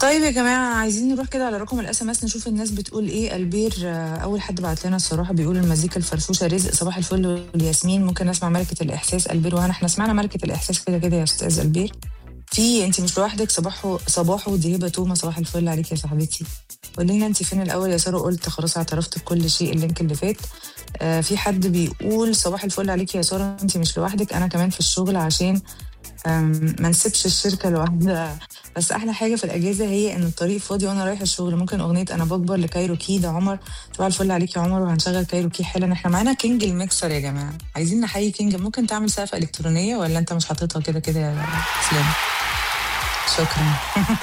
طيب يا جماعة عايزين نروح كده على رقم الاس ام اس نشوف الناس بتقول ايه. البير اول حد بعت لنا الصراحة بيقول المزيكا الفرفوشة رزق. صباح الفل والياسمين. ممكن نسمع ملكة الاحساس البير وهنا. احنا سمعنا ملكة الاحساس كده كده يا استاذ البير. في انت مش لوحدك. صباحو دي هبة تومة. صباح الفل عليك يا صاحبتي. قولي لنا انت فين الاول يا ساره. قلت خلاص اعترفت بكل شيء اللينك اللي فات. في حد بيقول صباح الفل عليك يا ساره انت مش لوحدك. انا كمان في الشغل عشان ما نسيبش الشركة لوحدها. بس أحلى حاجة في الأجازة هي إن الطريق فاضي وأنا رايح الشغل. ممكن أغنية أنا بكبر لكايروكي. ده عمر. صباح الفل عليك يا عمر. وهنشغل كايروكي حالا. إحنا معانا كينج الميكسر يا جماعة. عايزين نحيي كينج. ممكن تعمل سقفة إلكترونية ولا أنت مش حاططها كده كده يا سلام؟ شكرا.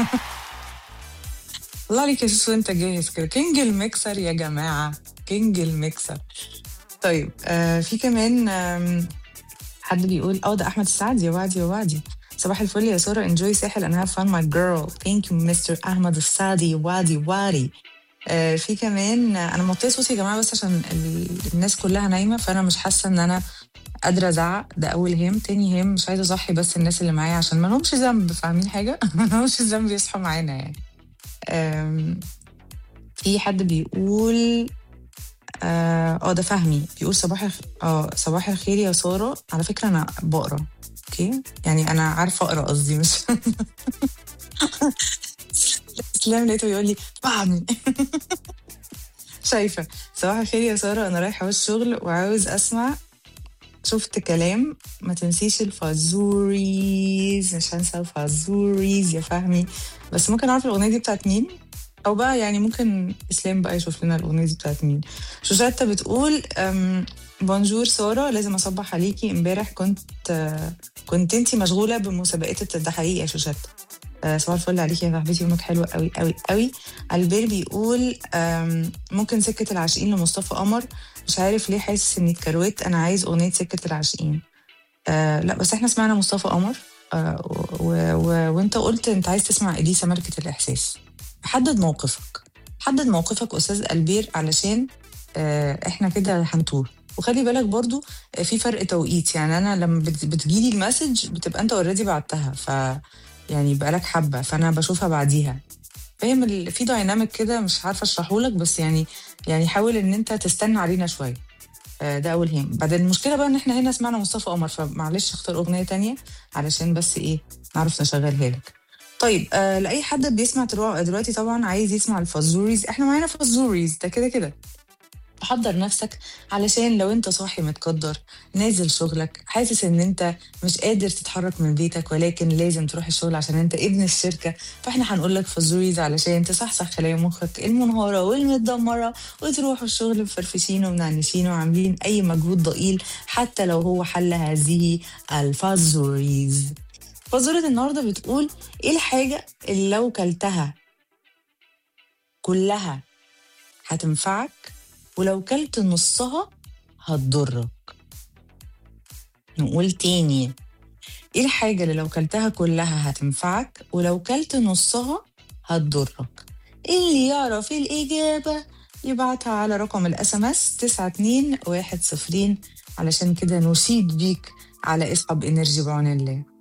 الله عليك يا سوسو. أنت جاهز كده. كينج الميكسر يا جماعة. كينج الميكسر. طيب في كمان حد بيقول ده احمد السعد. يا وعدي يا وعدي. صباح الفل يا ساره. انجوي ساحل and have fun my girl. thank you مستر احمد السعدي. وادي وادي. في كمان انا موطيه صوتي يا جماعه بس عشان الناس كلها نايمه فانا مش حاسه ان انا قادره ازعق. ده اول هيم. تاني هيم مش عايزه اصحي بس الناس اللي معايا عشان ما لهمش ذنب. فاهمين حاجه؟ ما لهمش ذنب يصحوا معانا يعني. آم، في حد بيقول ده فهمي بيقول صباح الخير يا سارة. على فكرة أنا بقرا. أوكي يعني أنا عارفة أقرا قصدي مش إسلام لقيته بيقول لي فهمي. شايفة. صباح الخير يا سارة. أنا رايحة الشغل وعاوز أسمع شفت كلام. ما تنسيش الفازوريز. مش هنسى الفازوريز يا فهمي. بس ممكن أعرف الأغنية دي بتاعت مين؟ او بقى يعني ممكن اسلام بقى يشوف لنا الاغنيه دي بتاعت مين. شوشاتة بتقول بونجور ساره. لازم اصبح عليكي. امبارح كنت انتي مشغوله بمسابقات. ده حقيقي يا شوشاتة. صباح الفل عليكي يا صاحبتي. يومك حلو قوي قوي قوي. البير بيقول ممكن سكه العاشقين لمصطفى قمر. مش عارف ليه حاسس اني اتكروت. انا عايز اغنيه سكه العاشقين. لا بس احنا سمعنا مصطفى قمر. وانت قلت انت عايز تسمع اليسا ملكة الاحساس. حدد موقفك. حدد موقفك استاذ البير علشان احنا كده هنتوه. وخلي بالك برضو في فرق توقيت. يعني انا لما بتجيلي المسج بتبقى انت اوريدي بعتها يعني بقالك حبة فانا بشوفها بعديها. فاهم في دايناميك كده مش عارفة اشرحهولك بس يعني حاول ان انت تستنى علينا شوية. ده اول هيم. بعدين المشكله بقى ان احنا هنا سمعنا مصطفى قمر فمعلش اختار اغنيه تانية علشان بس ايه نعرف نشغلها لك. طيب لاي حد بيسمع دلوقتي طبعا عايز يسمع الفازوريز. احنا معانا فازوريز ده كده كده. حضر نفسك علشان لو انت صاحي متقدر نازل شغلك حاسس ان انت مش قادر تتحرك من بيتك ولكن لازم تروح الشغل عشان انت ابن الشركة. فاحنا هنقول لك فازوريز علشان تصحصح خلايا مخك المنهارة والمتدمرة وتروحوا الشغل مفرفشين ومنعنشين وعاملين اي مجهود ضئيل حتى لو هو حل هذه الفازوريز. فازورة النهاردة بتقول ايه الحاجة اللي لو كلتها كلها هتنفعك ولو كلت نصها هتضرك. نقول تاني. ايه الحاجة اللي لو كلتها كلها هتنفعك ولو كلت نصها هتضرك؟ اللي يعرف الإجابة يبعتها على رقم الاس ام اس 92100 علشان كده نشيد بيك على اصحاب انرجي بعون الله.